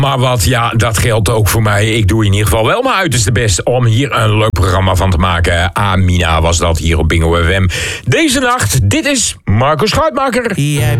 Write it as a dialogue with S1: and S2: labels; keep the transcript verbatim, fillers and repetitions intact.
S1: Maar wat, ja, dat geldt ook voor mij. Ik doe in ieder geval wel mijn uiterste best om hier een leuk programma van te maken. Amina was dat hier op Bingo F M. Deze nacht, dit is Marco Schuitmaker.
S2: Jij